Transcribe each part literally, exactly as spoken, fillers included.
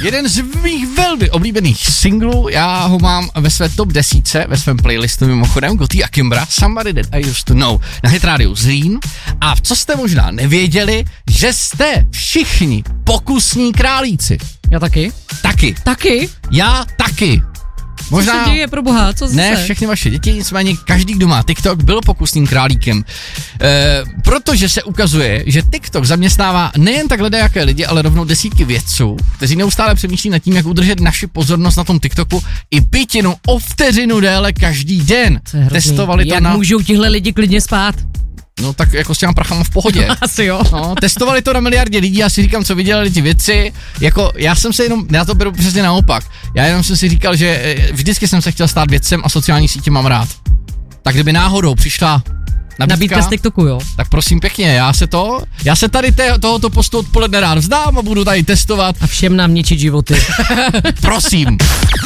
Jeden z mých velmi oblíbených singlů, já ho mám ve své top desítce, ve svém playlistu mimochodem, Gotti a Kimbra, Somebody That I Used To Know, na Hit Radio Zlín. A co jste možná nevěděli, že jste všichni pokusní králíci. Já taky. Taky. Taky? Já taky. Možná, co se děje, proboha, co zase? Ne, všechny vaše děti, nicméně každý, kdo má TikTok, byl pokusným králíkem. E, protože se ukazuje, že TikTok zaměstnává nejen tak ledajaké lidi, ale rovnou desítky vědců, kteří neustále přemýšlí nad tím, jak udržet naši pozornost na tom TikToku i pětinu o vteřinu déle každý den. Testovali to jak na... můžou tihle lidi klidně spát? No tak jako s těma prachama v pohodě. Asi jo. No, testovali to na miliardě lidí, já si říkám, co vydělali ty věci, jako já jsem se jenom, já to beru přesně naopak, já jenom jsem si říkal, že vždycky jsem se chtěl stát vědcem a sociální sítě mám rád. Tak kdyby náhodou přišla nabídka, nabídka z TikToku, jo. Tak prosím pěkně, já se to, já se tady té, tohoto postu odpoledne rád vzdám a budu tady testovat. A všem nám ničit životy. Prosím.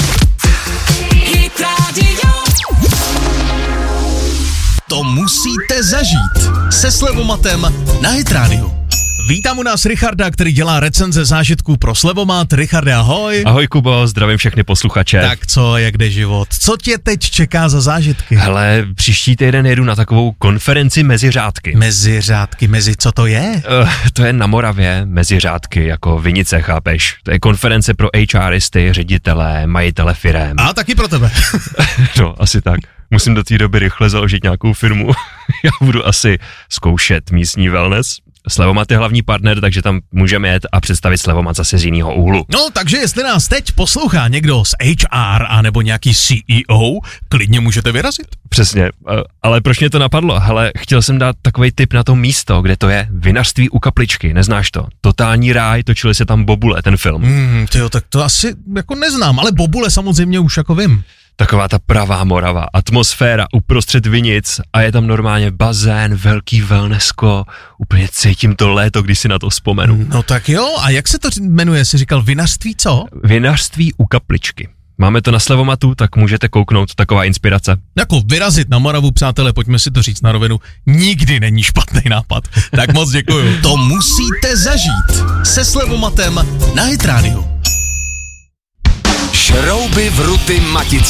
To musíte zažít se Slevomatem na Hit Radio. Vítám u nás Richarda, který dělá recenze zážitků pro Slevomat. Richarde, ahoj. Ahoj Kubo, zdravím všechny posluchače. Tak co, jak jde život? Co tě teď čeká za zážitky? Hele, příští týden jedu na takovou konferenci mezi řádky. Mezi řádky, mezi co to je? Uh, to je na Moravě, mezi řádky, jako vinice, chápeš? To je konference pro HRisty, ředitele, majitele firem. A taky pro tebe. No, asi tak. Musím do té doby rychle založit nějakou firmu. Já budu asi zkoušet místní wellness. Slevomat je hlavní partner, takže tam můžeme jet a představit Slevomat zase z jiného úhlu. No, takže jestli nás teď poslouchá někdo z H R a nebo nějaký C E O, klidně můžete vyrazit. Přesně, ale proč mě to napadlo? Hele, chtěl jsem dát takovej tip na to místo, kde to je. Vinařství u Kapličky, neznáš to? Totální ráj, točili se tam Bobule, ten film. Hmm, tyjo, tak to asi jako neznám, ale Bobule samozřejmě už jako vím. Taková ta pravá Morava, atmosféra uprostřed vinic a je tam normálně bazén, velký wellnessko, úplně cítím to léto, když si na to vzpomenu. No tak jo, a jak se to jmenuje, jsi říkal vinařství co? Vinařství u Kapličky. Máme to na Slevomatu, tak můžete kouknout, taková inspirace. Jako vyrazit na Moravu, přátelé, pojďme si to říct na rovinu, nikdy není špatný nápad. Tak moc děkuju. To musíte zažít se Slevomatem na Hit Radio. Šrouby, vruty, matice.